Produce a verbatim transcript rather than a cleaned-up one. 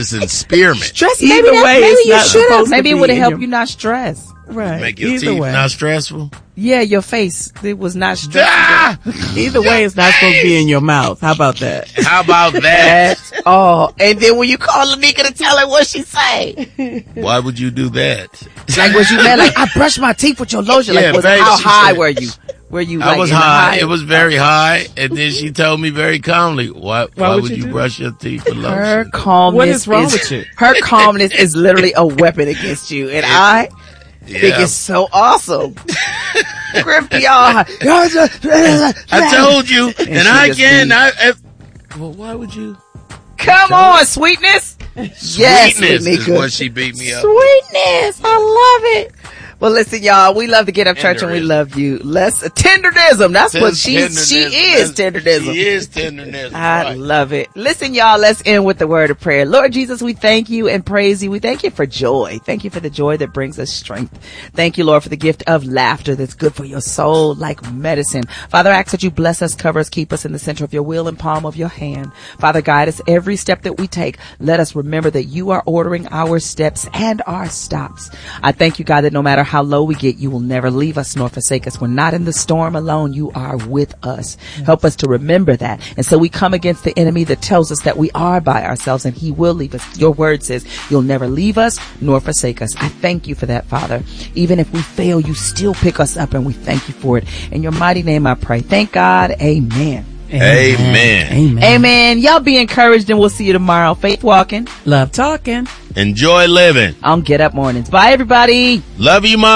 Douglas and spearmint. Stress. Either Maybe, that, way, maybe it's you not should have. supposed to Maybe it be would have in helped your- you not stress. Right. Make your Either teeth way. not stressful. Yeah, your face. It was not stressful. Ah! Either way, it's not supposed to be in your mouth. How about that? How about that? That's all. And then when you call Lanika to tell her what she say. Why would you do that? Like, was you mad? Like, I brushed my teeth with your lotion. Yeah, Like, was, babe, how she high said- were you? Were you I like was in the high. It was very high. And then she told me very calmly, why, why, would would you you do brush your teeth with Her lotion? calmness What is wrong with you? Her calmness is literally a weapon against you. And I think Yeah. it's so awesome. Griff, y'all. I told you, and, she I just again, be- I, I, well, why would you? Come on, sweetness. Yes, Sweetness is Lanika. what she beat me up. Sweetness. I love it. Well, listen, y'all, we love to get up church and we Tenderism. love you. Let's, tenderism. That's what she, she is, tenderism. She is tenderism. I right. love it. Listen, y'all, let's end with the word of prayer. Lord Jesus, we thank you and praise you. We thank you for joy. Thank you for the joy that brings us strength. Thank you, Lord, for the gift of laughter that's good for your soul like medicine. Father, I ask that you bless us, cover us, keep us in the center of your will and palm of your hand. Father, guide us every step that we take. Let us remember that you are ordering our steps and our stops. I thank you, God, that no matter how low we get, you will never leave us nor forsake us. We're not in the storm alone. You are with us. Yes. Help us to remember that. And so we come against the enemy that tells us that we are by ourselves and he will leave us. Your word says you'll never leave us nor forsake us. I thank you for that, Father. Even if we fail, you still pick us up and we thank you for it. In your mighty name I pray. Thank God. Amen. Amen. Amen. Amen. Amen. Y'all be encouraged and we'll see you tomorrow. Faith walking. Love talking. Enjoy living. On Get Up Mornings. Bye, everybody. Love you, Mom.